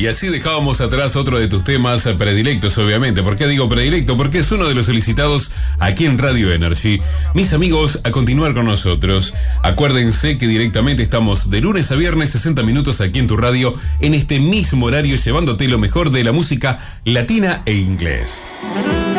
Y así dejábamos atrás otro de tus temas predilectos, obviamente. ¿Por qué digo predilecto? Porque es uno de los solicitados aquí en Radio Energy. Mis amigos, a continuar con nosotros. Acuérdense que directamente estamos de lunes a viernes, 60 minutos aquí en tu radio, en este mismo horario, llevándote lo mejor de la música latina e inglés.